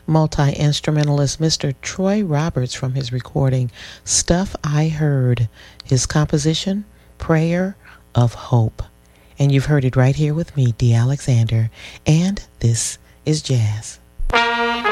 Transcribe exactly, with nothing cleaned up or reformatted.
multi-instrumentalist Mister Troy Roberts from his recording Stuff I Heard, his composition Prayer of Hope. And you've heard it right here with me, D. Alexander, and this is Jazz.